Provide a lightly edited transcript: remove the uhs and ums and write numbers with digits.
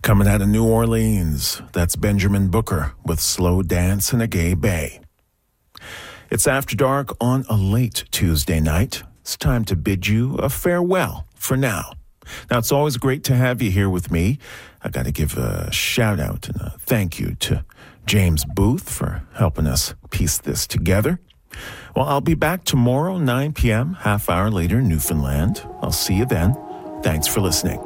Coming out of New Orleans, that's Benjamin Booker with Slow Dance in a Gay Bay. It's After Dark on a late Tuesday night. It's time to bid you a farewell for now. Now, it's always great to have you here with me. I got to give a shout out and a thank you to James Booth for helping us piece this together. Well, I'll be back tomorrow, 9 p.m., half hour later, Newfoundland. I'll see you then. Thanks for listening.